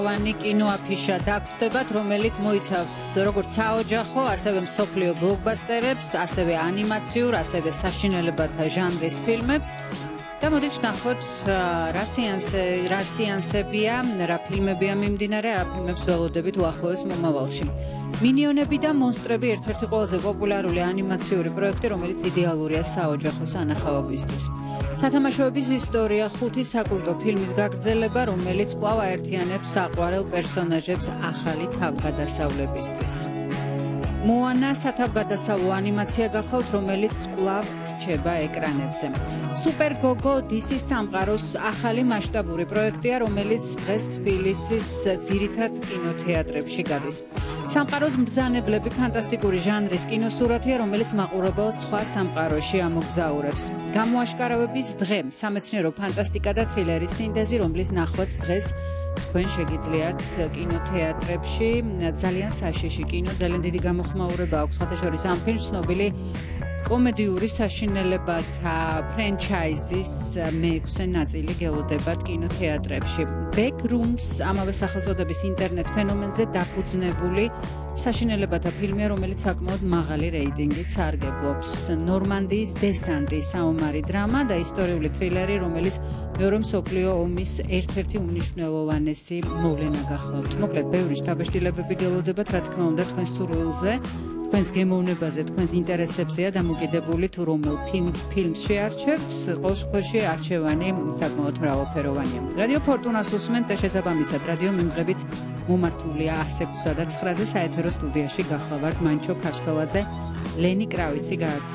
ვანი კინოაფიშა დაგვხვდებათ, რომელიც მოიცავს როგორც საოჯახო, ასევე მსოფლიო ბლოკბასტერებს, ასევე ანიმაციურ, ასევე საშინელებათა ჟანრის ფილმებს. და მოდით ვნახოთ რა სეანსებია, რა ფილმებია მიმდინარე, რა ფილმებს ველოდებით უახლოეს მომავალში. მინიონები და მონსტრები ერთ-ერთი ყველაზე პოპულარული ანიმაციური პროექტი, რომელიც იდეალურია საოჯახო სანახაობისთვის. სათამაშოების ისტორია 5 საკულტო ფილმის გაგრძელება, რომელიც კვლავ აერთიანებს საყვარელ პერსონაჟებს ახალი თავგადასავლებისთვის. მოანა სათავგადასავლო ანიმაცია გახლავთ, რომელიც კვლავ რჩება ეკრანებზე. სუპერ გოგო DC-ის სამყაროს ახალი მასშტაბური პროექტია, რომელიც დღეს თბილისის ძირითად კინოთეატრებში გადის. სამყაროს მბრძანებლები ფანტასტიკური ჟანრის კინოსურათია, რომელიც მაყურებელს სხვა სამყაროში ამოგზაურებს. გამოაშკარავების დღე, სამეცნიერო ფანტასტიკა და თრილერის სინთეზი, რომლის ნახვაც დღეს თქვენ შეგიძლიათ კინოთეატრებში. ძალიან საშიში კინო, ძალიან დიდი გამოხმაურება აქვს, სხვათა შორის ამ ფილმს ცნობილი კომედიური საშინელებათა ფრენჩაიზის მე-6 ნაწილი გელოდებათ კინოთეატრებში. Backrooms ამავე სახელწოდების ინტერნეტ ფენომენზე დაფუძნებული საშინელებათა ფილმია, რომელიც საკმაოდ მაღალი რეიტინგით სარგებლობს. ნორმანდიის დესანტი საომარი დრამა და ისტორიული თრილერი, რომელიც მეორე მსოფლიო ომის ერთ-ერთი უმნიშვნელოვანესი მოვლენა გახლავთ. მოკლედ, ბევრი შთაბეჭდილებები გელოდებათ, რა თქმა უნდა, თქვენს სურვილზე, თქვენს გემოვნებაზე, თქვენს ინტერესებზეა დამოკიდებული, თუ რომელ ფილმს შეარჩევთ. ყოველ შემთხვევაში არჩევანი საკმაოდ მრავალფეროვანია. რადიო ფორტუნას უსმენთ და შესაბამისად რადიო მიმღებიც მომართულია 106-ზე საეთერო სტუდიაში გახლავართ მანჩო ქარსელაძე, ლენი კრავიცი გააგრძელებთ.